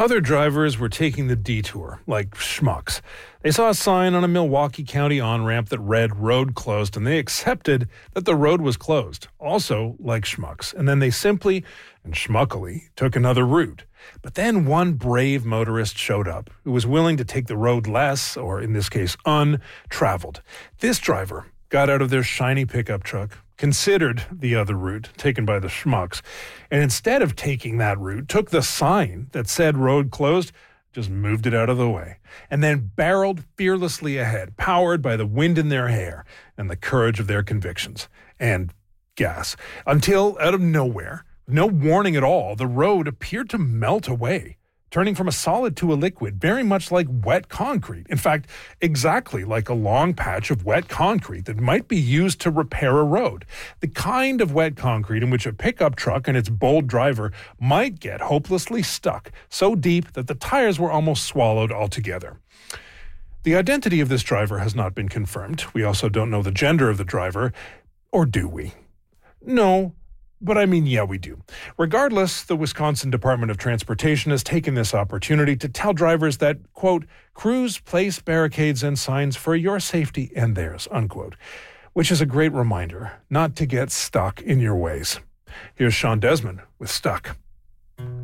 Other drivers were taking the detour, like schmucks. They saw a sign on a Milwaukee County on-ramp that read "road closed," and they accepted that the road was closed, also like schmucks. And then they simply and schmuckily took another route. But then one brave motorist showed up who was willing to take the road less, or in this case, untraveled. This driver got out of their shiny pickup truck, considered the other route taken by the schmucks, and instead of taking that route, took the sign that said "road closed," just moved it out of the way, and then barreled fearlessly ahead, powered by the wind in their hair and the courage of their convictions and gas, until out of nowhere, no warning at all, the road appeared to melt away, turning from a solid to a liquid, very much like wet concrete. In fact, exactly like a long patch of wet concrete that might be used to repair a road. The kind of wet concrete in which a pickup truck and its bold driver might get hopelessly stuck, so deep that the tires were almost swallowed altogether. The identity of this driver has not been confirmed. We also don't know the gender of the driver. Or do we? No. But yeah, we do. Regardless, the Wisconsin Department of Transportation has taken this opportunity to tell drivers that, quote, "crews place barricades and signs for your safety and theirs," unquote, which is a great reminder not to get stuck in your ways. Here's Sean Desmond with Stuck.